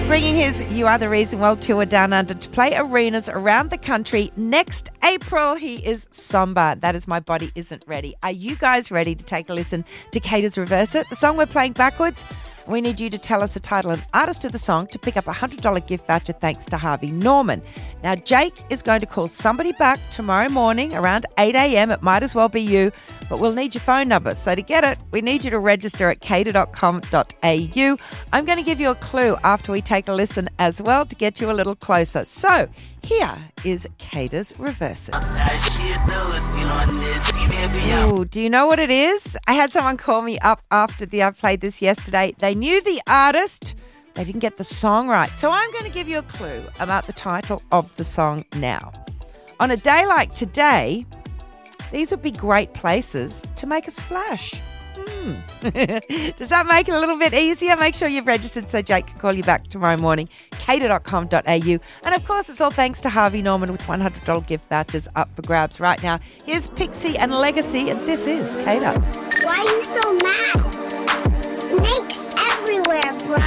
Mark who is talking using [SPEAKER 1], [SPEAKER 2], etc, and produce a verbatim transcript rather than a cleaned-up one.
[SPEAKER 1] Bringing his You Are the Reason World Tour down under to play arenas around the country next April. He is Somber. That is My Body Isn't Ready. Are you guys ready to take a listen to Kata's Reverse It, the song we're playing backwards? We need you to tell us the title and artist of the song to pick up a one hundred dollars gift voucher thanks to Harvey Norman. Now, Jake is going to call somebody back tomorrow morning around eight a.m. It might as well be you, but we'll need your phone number. So to get it, we need you to register at kata dot com dot a u. I'm going to give you a clue after we take a listen as well to get you a little closer. So here is Kata's Reverse It. Ooh, do you know what it is? I had someone call me up after the I played this yesterday. They knew the artist. They didn't get the song right. So I'm going to give you a clue about the title of the song now. On a day like today, these would be great places to make a splash. Hmm. Does that make it a little bit easier? Make sure you've registered so Jake can call you back tomorrow morning. kata dot com dot a u. And of course, it's all thanks to Harvey Norman with one hundred dollars gift vouchers up for grabs right now. Here's Pixie and Legacy, and this is Kata.
[SPEAKER 2] Why are you so mad?